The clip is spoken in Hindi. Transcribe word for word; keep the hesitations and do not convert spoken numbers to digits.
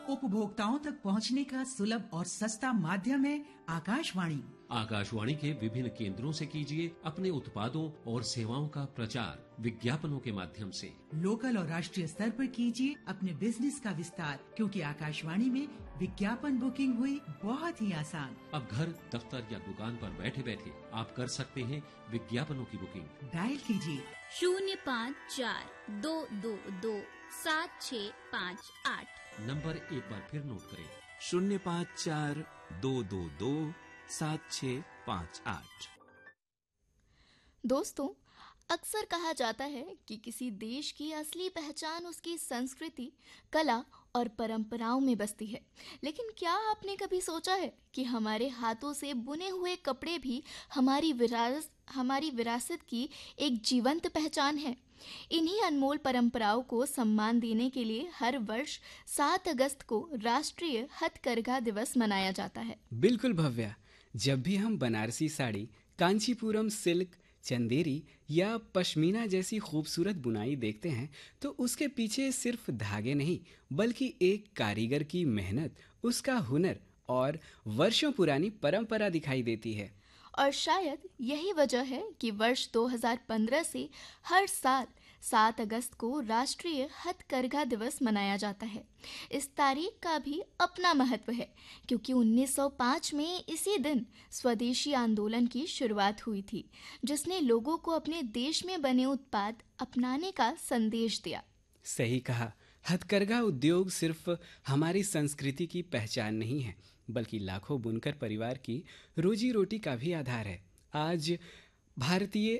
उपभोक्ताओं तक पहुंचने का सुलभ और सस्ता माध्यम है आकाशवाणी। आकाशवाणी के विभिन्न केंद्रों से कीजिए अपने उत्पादों और सेवाओं का प्रचार विज्ञापनों के माध्यम से। लोकल और राष्ट्रीय स्तर पर कीजिए अपने बिजनेस का विस्तार, क्योंकि आकाशवाणी में विज्ञापन बुकिंग हुई बहुत ही आसान। अब घर, दफ्तर या दुकान पर बैठे बैठे आप कर सकते हैं विज्ञापनों की बुकिंग। डायल कीजिए शून्य पाँच चार दो दो दो सात छः पाँच आठ। नंबर एक बार फिर नोट करें, शून्य पाँच चार दो दो दो सात छः पाँच आठ। दोस्तों, अक्सर कहा जाता है कि किसी देश की असली पहचान उसकी संस्कृति, कला और परंपराओं में बसती है। लेकिन क्या आपने कभी सोचा है कि हमारे हाथों से बुने हुए कपड़े भी हमारी विरासत हमारी विरासत की एक जीवंत पहचान है? इन्हीं अनमोल परंपराओं को सम्मान देने के लिए हर वर्ष सात अगस्त को राष्ट्रीय हथकरघा दिवस मनाया जाता है। बिल्कुल भव्या, जब भी हम बनारसी साड़ी, कांचीपुरम सिल्क, चंदेरी या पश्मीना जैसी खूबसूरत बुनाई देखते हैं तो उसके पीछे सिर्फ धागे नहीं बल्कि एक कारीगर की मेहनत, उसका हुनर और वर्षों पुरानी परंपरा दिखाई देती है। और शायद यही वजह है कि वर्ष दो हज़ार पंद्रह से हर साल सात अगस्त को राष्ट्रीय हथकरघा दिवस मनाया जाता है। इस तारीख का भी अपना महत्व है, क्योंकि उन्नीस सौ पाँच में इसी दिन स्वदेशी आंदोलन की शुरुआत हुई थी, जिसने लोगों को अपने देश में बने उत्पाद अपनाने का संदेश दिया। सही कहा, हथकरघा उद्योग सिर्फ हमारी संस्कृति की पहचान नहीं है, बल्कि लाखों बुनकर परिवार की रोजी रोटी का भी आधार है। आज भारतीय